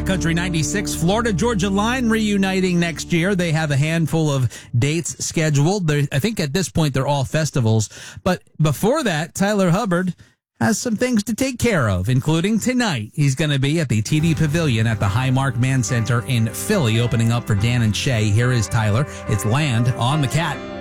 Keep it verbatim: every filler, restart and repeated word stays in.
Cat Country ninety-six, Florida Georgia Line reuniting next year. They have a handful of dates scheduled. They're, I think at this point they're all festivals. But before that, Tyler Hubbard has some things to take care of, including tonight. He's going to be at the T D Pavilion at the Highmark Man Center in Philly, opening up for Dan and Shay. Here is Tyler. It's Land on the Cat.